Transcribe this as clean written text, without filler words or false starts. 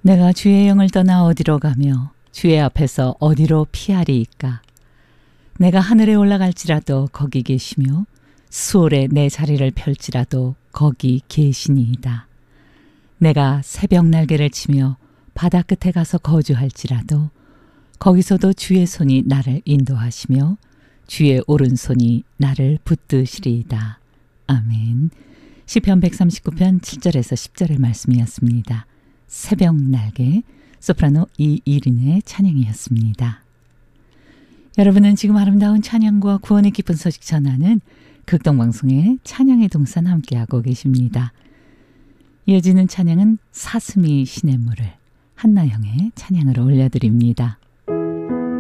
내가 주의 영을 떠나 어디로 가며 주의 앞에서 어디로 피하리이까. 내가 하늘에 올라갈지라도 거기 계시며 수월에 내 자리를 펼지라도 거기 계시니이다. 내가 새벽 날개를 치며 바다 끝에 가서 거주할지라도 거기서도 주의 손이 나를 인도하시며 주의 오른손이 나를 붙드시리이다. 아멘. 시편 139편 7절에서 10절의 말씀이었습니다. 새벽 날개, 소프라노 이일인의 찬양이었습니다. 여러분은 지금 아름다운 찬양과 구원의 기쁜 소식 전하는 극동방송의 찬양의 동산 함께하고 계십니다. 이어지는 찬양은 사슴이 시냇물을 한나영의 찬양으로 올려드립니다.